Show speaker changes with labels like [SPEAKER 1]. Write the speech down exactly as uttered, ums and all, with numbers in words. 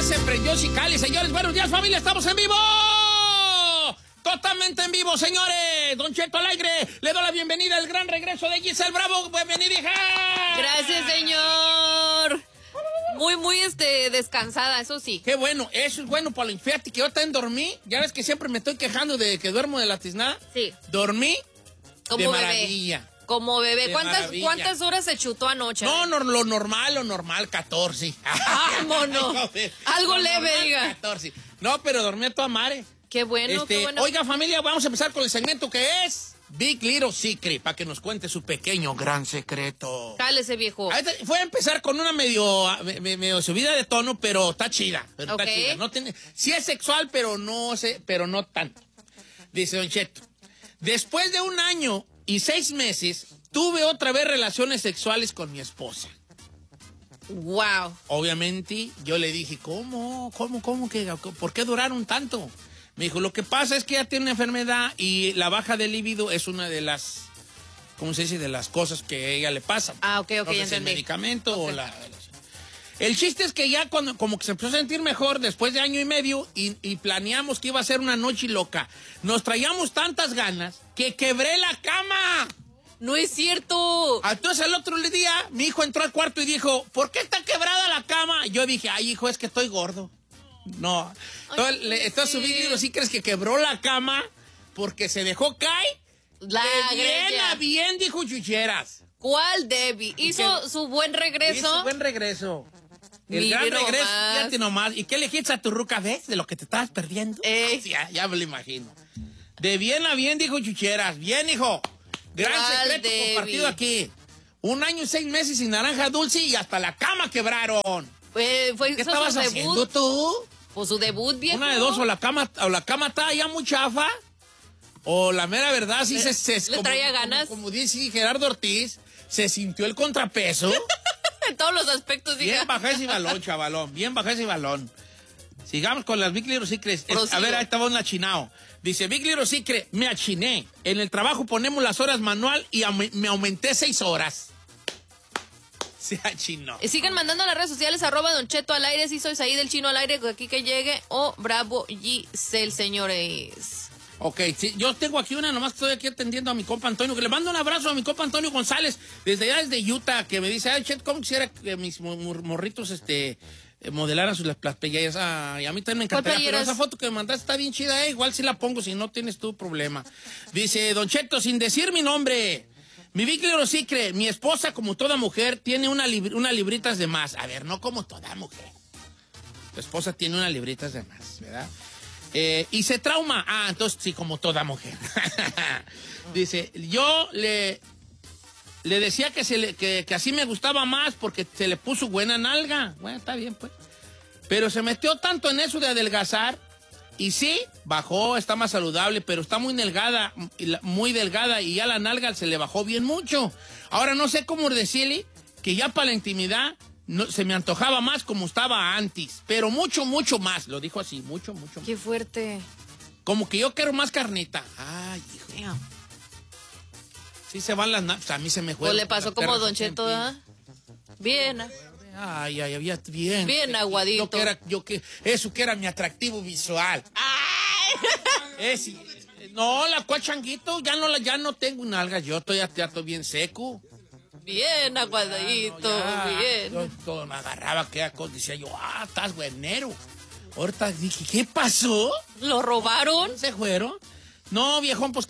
[SPEAKER 1] se prendió Chicali, señores. Buenos días, familia, estamos en vivo. Totalmente en vivo, señores. Don Cheto al aire. Le doy la bienvenida al gran regreso de Giselle Bravo. Bienvenida, hija.
[SPEAKER 2] Gracias, señor. Muy, muy este, descansada, eso sí.
[SPEAKER 1] Qué bueno, eso es bueno para la fíjate que yo también dormí. Ya ves que siempre me estoy quejando de que duermo de la tiznada.
[SPEAKER 2] Sí.
[SPEAKER 1] Dormí
[SPEAKER 2] Como
[SPEAKER 1] de
[SPEAKER 2] bebé.
[SPEAKER 1] maravilla.
[SPEAKER 2] Como bebé.
[SPEAKER 1] De
[SPEAKER 2] ¿Cuántas,
[SPEAKER 1] maravilla.
[SPEAKER 2] ¿Cuántas horas se chutó anoche?
[SPEAKER 1] No, no, lo normal, lo normal, catorce.
[SPEAKER 2] Vámonos. Algo
[SPEAKER 1] Lo
[SPEAKER 2] leve,
[SPEAKER 1] normal,
[SPEAKER 2] diga.
[SPEAKER 1] catorce. No, pero dormí a toda madre.
[SPEAKER 2] Qué bueno,
[SPEAKER 1] Este,
[SPEAKER 2] qué bueno.
[SPEAKER 1] Oiga, familia, vamos a empezar con el segmento que es Big Little Secret, para que nos cuente su pequeño gran secreto.
[SPEAKER 2] Cálese, viejo.
[SPEAKER 1] Ahorita fue a empezar con una medio, me- medio subida de tono, pero está chida. Pero
[SPEAKER 2] Ok.
[SPEAKER 1] está chida. No tiene, sí es sexual, pero no sé, pero no tanto. Dice Don Cheto, después de un año y seis meses, tuve otra vez relaciones sexuales con mi esposa.
[SPEAKER 2] Wow.
[SPEAKER 1] Obviamente, yo le dije, ¿cómo? ¿Cómo? ¿Cómo? que ¿Por qué duraron tanto? Me dijo, lo que pasa es que ella tiene una enfermedad y la baja de libido es una de las, ¿cómo se dice? De las cosas que a ella le pasan.
[SPEAKER 2] Ah, ok, ok,
[SPEAKER 1] No sé si el
[SPEAKER 2] entendí.
[SPEAKER 1] medicamento
[SPEAKER 2] Ok.
[SPEAKER 1] o la... El chiste es que ya cuando, como que se empezó a sentir mejor después de año y medio y, y planeamos que iba a ser una noche loca. Nos traíamos tantas ganas que quebré la cama.
[SPEAKER 2] No es cierto.
[SPEAKER 1] Entonces el otro día mi hijo entró al cuarto y dijo, ¿por qué está quebrada la cama? Yo dije, ay hijo, es que estoy gordo. No. Entonces,
[SPEAKER 2] Ay,
[SPEAKER 1] le, entonces
[SPEAKER 2] sí.
[SPEAKER 1] subí y sí crees que quebró la cama porque se dejó caer.
[SPEAKER 2] La
[SPEAKER 1] Que bien,
[SPEAKER 2] greña.
[SPEAKER 1] a bien, dijo Chucheras.
[SPEAKER 2] ¿Cuál, Debbie? Hizo
[SPEAKER 1] que-
[SPEAKER 2] su buen regreso.
[SPEAKER 1] Hizo buen regreso. El
[SPEAKER 2] Mire
[SPEAKER 1] gran regreso,
[SPEAKER 2] nomás.
[SPEAKER 1] fíjate nomás. ¿Y qué le dijiste a tu ruca? ¿Ves de lo que te estabas perdiendo?
[SPEAKER 2] Ey.
[SPEAKER 1] Ah, sí, ya, ya me lo imagino. De bien a bien, dijo Chucheras. Bien, hijo. Gran
[SPEAKER 2] ¿Cuál,
[SPEAKER 1] secreto
[SPEAKER 2] Debbie?
[SPEAKER 1] compartido aquí. Un año y seis meses sin naranja dulce y hasta la cama quebraron.
[SPEAKER 2] Fue, fue
[SPEAKER 1] ¿Qué
[SPEAKER 2] hizo
[SPEAKER 1] estabas
[SPEAKER 2] su
[SPEAKER 1] haciendo
[SPEAKER 2] debut.
[SPEAKER 1] tú?
[SPEAKER 2] Pues su debut, viejo.
[SPEAKER 1] Una de dos, o la cama, o la cama está ya muy chafa, o la mera verdad sí
[SPEAKER 2] Le-
[SPEAKER 1] se... se
[SPEAKER 2] le
[SPEAKER 1] como-
[SPEAKER 2] traía
[SPEAKER 1] como-
[SPEAKER 2] ganas.
[SPEAKER 1] Como, dice Gerardo Ortiz, se sintió el contrapeso.
[SPEAKER 2] En todos los aspectos, diga.
[SPEAKER 1] Bien bajé ese balón, chavalón, bien bajé ese balón. Sigamos con las Big Little Secrets. Es-
[SPEAKER 2] Prosigo.
[SPEAKER 1] a ver, ahí estaba un achinao. Dice, Big Little Secret, me achiné. En el trabajo ponemos las horas manual y am- me aumenté seis horas. Se achinó.
[SPEAKER 2] Y sigan mandando a las redes sociales, arroba Don Cheto al aire, si sois ahí del Chino al aire, aquí que llegue, o Bravo Giselle, señores.
[SPEAKER 1] Ok, sí, yo tengo aquí una, nomás que estoy aquí atendiendo a mi compa Antonio, que le mando un abrazo a mi compa Antonio González, desde allá desde Utah, que me dice, ay, Chet, ¿cómo quisiera que mis mo- mor- morritos, este, eh, modelaran sus las, las playeras? Ah, y a mí también me encantaría, pero
[SPEAKER 2] playeras?
[SPEAKER 1] esa foto que me mandaste está bien chida, eh, igual si la pongo, si no tienes tu problema. Dice, Don Cheto, sin decir mi nombre, mi Big Little Secret, mi esposa, como toda mujer, tiene una libr- unas libritas de más. A ver, no como toda mujer. Tu esposa tiene unas libritas de más, ¿verdad? Eh, y se trauma. Ah, entonces sí, como toda mujer. Dice, yo le, le decía que, se le, que, que así me gustaba más porque se le puso buena nalga. Bueno, está bien, pues. Pero se metió tanto en eso de adelgazar. Y sí, bajó, está más saludable, pero está muy delgada, y la- muy delgada, y ya la nalga se le bajó bien mucho. Ahora no sé cómo decirle que ya para la intimidad no, se me antojaba más como estaba antes, pero mucho, mucho más. Lo dijo así, mucho, mucho más.
[SPEAKER 2] Qué fuerte.
[SPEAKER 1] Como que yo quiero más carnita. Ay, hijo. Sí se van las nalgas, a mí se me
[SPEAKER 2] Pues
[SPEAKER 1] juega.
[SPEAKER 2] le pasó como Don Cheto, ¿verdad? Bien. ¿eh?
[SPEAKER 1] Ay, ay, había bien.
[SPEAKER 2] Bien aguadito.
[SPEAKER 1] Yo que era, yo que, eso que era mi atractivo visual. Ese, no, la cual changuito, ya no la, ya no tengo nalgas, yo estoy, ya, ya estoy bien seco.
[SPEAKER 2] Bien aguadito,
[SPEAKER 1] Ya,
[SPEAKER 2] bien.
[SPEAKER 1] Yo, todo me agarraba aquella cosa, decía yo, ah, estás buenero. Ahorita dije, ¿qué pasó?
[SPEAKER 2] ¿Lo robaron?
[SPEAKER 1] ¿Se fueron? No, viejón, pues